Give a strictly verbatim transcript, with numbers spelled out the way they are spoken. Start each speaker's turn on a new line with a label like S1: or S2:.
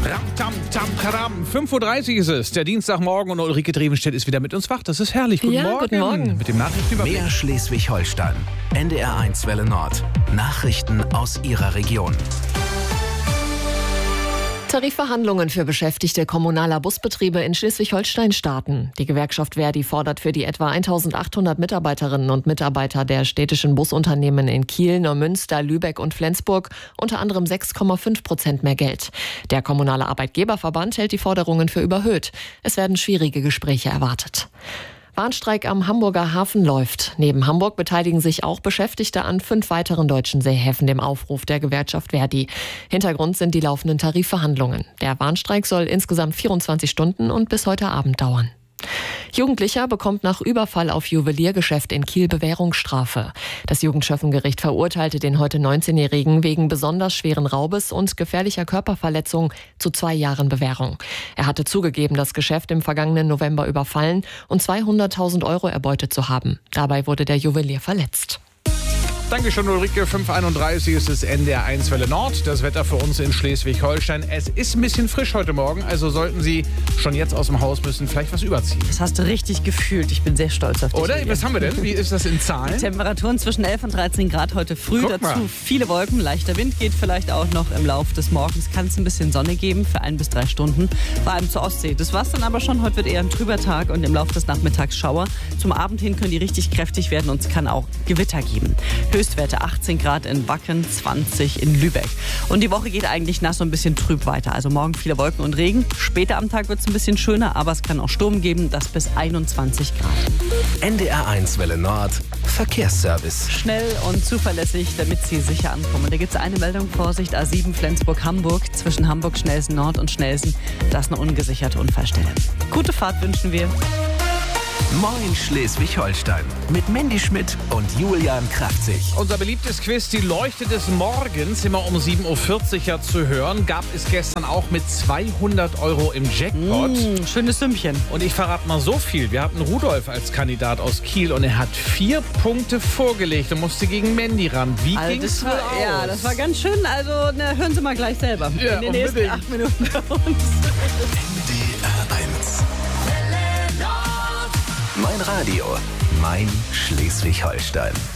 S1: Ram, tam, tam, karam. fünf Uhr dreißig ist es, der Dienstagmorgen, und Ulrike Drevenstedt ist wieder mit uns wach. Das ist herrlich. Guten
S2: ja,
S1: Morgen.
S2: Guten Morgen.
S1: Mit dem Nachrichtenüberblick.
S3: Mehr Schleswig-Holstein. N D R eins Welle Nord. Nachrichten aus Ihrer Region.
S2: Tarifverhandlungen für Beschäftigte kommunaler Busbetriebe in Schleswig-Holstein starten. Die Gewerkschaft Verdi fordert für die etwa eintausendachthundert Mitarbeiterinnen und Mitarbeiter der städtischen Busunternehmen in Kiel, Neumünster, Lübeck und Flensburg unter anderem sechs Komma fünf Prozent mehr Geld. Der kommunale Arbeitgeberverband hält die Forderungen für überhöht. Es werden schwierige Gespräche erwartet. Warnstreik am Hamburger Hafen läuft. Neben Hamburg beteiligen sich auch Beschäftigte an fünf weiteren deutschen Seehäfen dem Aufruf der Gewerkschaft Verdi. Hintergrund sind die laufenden Tarifverhandlungen. Der Warnstreik soll insgesamt vierundzwanzig Stunden und bis heute Abend dauern. Jugendlicher bekommt nach Überfall auf Juweliergeschäft in Kiel Bewährungsstrafe. Das Jugendschöffengericht verurteilte den heute neunzehnjährigen wegen besonders schweren Raubes und gefährlicher Körperverletzung zu zwei Jahren Bewährung. Er hatte zugegeben, das Geschäft im vergangenen November überfallen und zweihunderttausend Euro erbeutet zu haben. Dabei wurde der Juwelier verletzt.
S1: Dankeschön, Ulrike. fünf Uhr einunddreißig ist es N D R eins Welle Nord. Das Wetter für uns in Schleswig-Holstein. Es ist ein bisschen frisch heute Morgen, also sollten Sie schon jetzt aus dem Haus müssen, vielleicht was überziehen.
S4: Das hast du richtig gefühlt. Ich bin sehr stolz auf dich.
S1: Oder?
S4: Julia.
S1: Was haben wir denn? Wie ist das in Zahlen?
S4: Die Temperaturen zwischen elf und dreizehn Grad heute früh.
S1: Guck
S4: Dazu
S1: mal.
S4: viele Wolken. Leichter Wind geht vielleicht auch noch im Laufe des Morgens. Kann es ein bisschen Sonne geben für ein bis drei Stunden. Vor allem zur Ostsee. Das war's dann aber schon. Heute wird eher ein trüber Tag und im Laufe des Nachmittags Schauer. Zum Abend hin können die richtig kräftig werden und es kann auch Gewitter geben. Höchstwerte achtzehn Grad in Wacken, zwanzig in Lübeck. Und die Woche geht eigentlich nass und ein bisschen trüb weiter. Also morgen viele Wolken und Regen. Später am Tag wird es ein bisschen schöner, aber es kann auch Sturm geben, das bis einundzwanzig Grad.
S3: N D R eins Welle Nord. Verkehrsservice.
S4: Schnell und zuverlässig, damit Sie sicher ankommen. Da gibt es eine Meldung, Vorsicht, A sieben Flensburg-Hamburg. Zwischen Hamburg-Schnelsen Nord und Schnelsen. Da ist eine ungesicherte Unfallstelle. Gute Fahrt wünschen wir.
S3: Moin Schleswig-Holstein. Mit Mandy Schmidt und Julian Kraftzig.
S1: Unser beliebtes Quiz, die Leuchte des Morgens, immer um sieben Uhr vierzig ja zu hören, gab es gestern auch mit zweihundert Euro im Jackpot.
S4: Mmh, schönes Sümmchen.
S1: Und ich verrate mal so viel. Wir hatten Rudolf als Kandidat aus Kiel und er hat vier Punkte vorgelegt und musste gegen Mandy ran. Wie
S4: Also
S1: ging's
S4: das
S1: wohl
S4: war,
S1: aus?
S4: ja, das war ganz schön. Also na, hören Sie mal gleich selber.
S1: Ja,
S4: in den nächsten
S1: unbedingt.
S4: acht Minuten bei uns.
S3: N D R eins. Mein Radio. Mein Schleswig-Holstein.